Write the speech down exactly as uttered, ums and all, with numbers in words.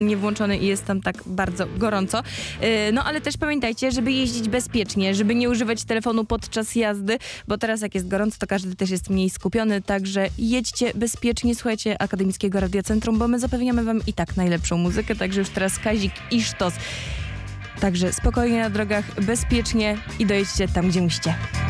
nie włączony i jest tam tak bardzo gorąco. Yy, no ale też pamiętajcie, żeby jeździć bezpiecznie, żeby nie używać telefonu podczas jazdy, bo teraz jak jest gorąco, to każdy też jest mniej skupiony, także jedźcie bezpiecznie, słuchajcie Akademickiego Radiocentrum, bo my zapewniamy wam i tak najlepszą muzykę, także już teraz Kazik i Sztos. Także spokojnie na drogach, bezpiecznie i dojedźcie tam, gdzie musicie.